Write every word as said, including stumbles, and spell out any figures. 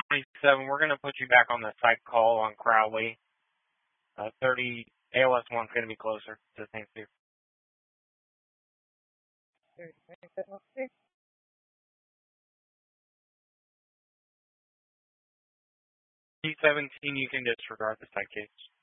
twenty-seven, we're going to put you back on the psych call on Crowley. Uh, thirty, A L S one's going to be closer to Saint Steve. T seventeen, you can disregard the psych case.